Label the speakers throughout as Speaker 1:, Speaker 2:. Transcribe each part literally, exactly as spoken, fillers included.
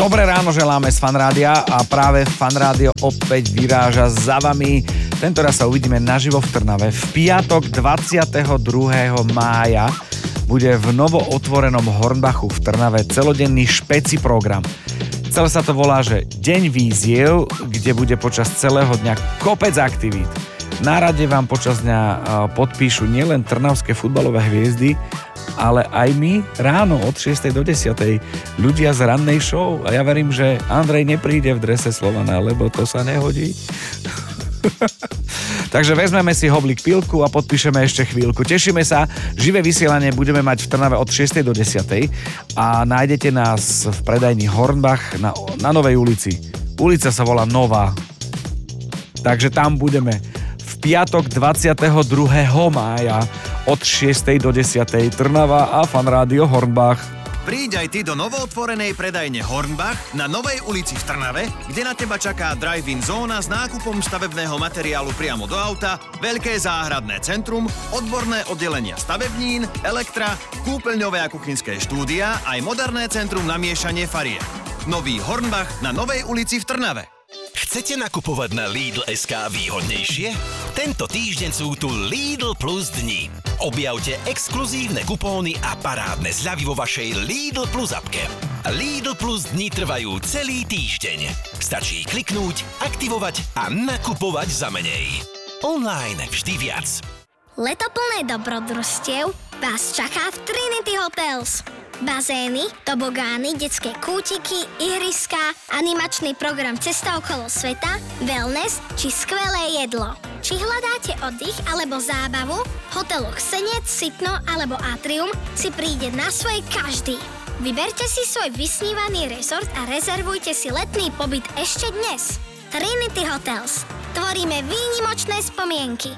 Speaker 1: Dobré ráno želáme z Fanrádia a práve Fanrádio opäť vyráža za vami. Tento raz sa uvidíme naživo v Trnave. V piatok dvadsiateho druhého mája bude v novo otvorenom Hornbachu v Trnave celodenný špeci program. Celé sa to volá, že Deň víziev, kde bude počas celého dňa kopec aktivít. Na rade vám počas dňa podpíšu nielen trnavské futbalové hviezdy, ale aj my ráno od šiestej do desiatej ľudia z rannej show. A ja verím, že Andrej nepríde v drese Slovana, lebo to sa nehodí. Takže vezmeme si hoblík pilku a podpíšeme ešte chvíľku. Tešíme sa, živé vysielanie budeme mať v Trnave od šiestej do desiatej a nájdete nás v predajni Hornbach na, na Novej ulici. Ulica sa volá Nová. Takže tam budeme v piatok dvadsiateho druhého mája od šiestej do desiatej Trnava a Fanrádio Hornbach.
Speaker 2: Príď aj ty do novootvorenej predajne Hornbach na Novej ulici v Trnave, kde na teba čaká drive-in zóna s nákupom stavebného materiálu priamo do auta, veľké záhradné centrum, odborné oddelenia stavebnín, elektra, kúpeľňové a kuchynské štúdia, aj moderné centrum na miešanie farieb. Nový Hornbach na Novej ulici v Trnave.
Speaker 3: Chcete nakupovať na Lidl bodka es ká výhodnejšie? Tento týždeň sú tu Lidl Plus dni. Objavte exkluzívne kupóny a parádne zľavy vo vašej Lidl Plus apke. Lidl Plus dni trvajú celý týždeň. Stačí kliknúť, aktivovať a nakupovať za menej. Online vždy viac.
Speaker 4: Leto plné dobrodružstiev vás čaká v Trinity Hotels. Bazény, tobogány, detské kútiky, ihriská, animačný program Cesta okolo sveta, wellness či skvelé jedlo. Či hľadáte oddych alebo zábavu, v hoteloch Senec, Sitno alebo Atrium si príde na svoje každý. Vyberte si svoj vysnívaný rezort a rezervujte si letný pobyt ešte dnes. Trinity Hotels. Tvoríme výnimočné spomienky.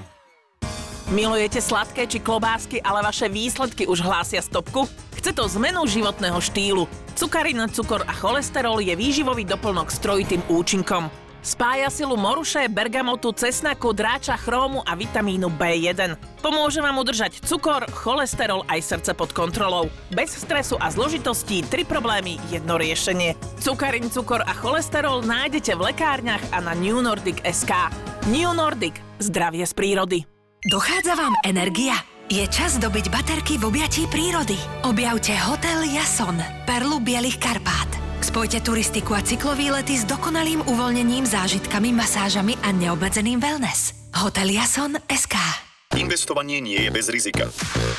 Speaker 5: Milujete sladké či klobásky, ale vaše výsledky už hlásia stopku? Chce to zmenu životného štýlu. Cukarina, cukor a cholesterol je výživový doplnok s trojitým účinkom. Spája silu moruše, bergamotu, cesnaku, dráča, chrómu a vitamínu bé jeden. Pomôže vám udržať cukor, cholesterol aj srdce pod kontrolou. Bez stresu a zložitostí, tri problémy, jedno riešenie. Cukarin, cukor a cholesterol nájdete v lekárniach a na New Nordic bodka es ká. New Nordic. Zdravie z prírody.
Speaker 6: Dochádza vám energia? Je čas dobiť baterky v objatí prírody. Objavte Hotel Jason, perlu Bielých Karpát. Spojte turistiku a cyklovýlety s dokonalým uvoľnením, zážitkami, masážami a neobmedzeným wellness. Hotel Jason bodka es ká.
Speaker 7: Investovanie nie je bez rizika.